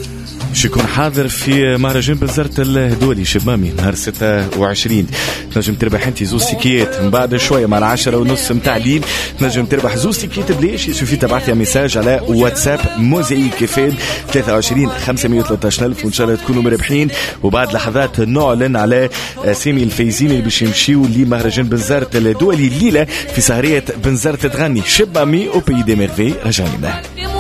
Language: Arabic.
يكون حاضر في مهرجان بنزرت الدولي شبامي نهار 26. تنجم تربح انت زوز تيكيات من بعد شويه مع 10:30 متاع الليل. تنجم تربح زوز تيكيات بليش يسوفي تبعث لي ميساج على واتساب موزايك فين 23 513,000 وان شاء الله تكونوا مربحين. وبعد لحظات نعلن على اسامي الفايزين اللي باش يمشيو لمهرجان بنزرت الدولي الليله في سهريه بنزرت تغني شبامي او بي دي ميرفي. رجعنا